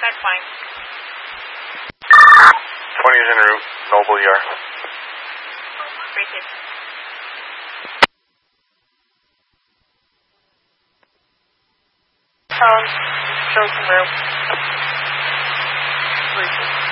That's fine. 20 is en route. Noble ER. Appreciate it. Show some room. Appreciate it.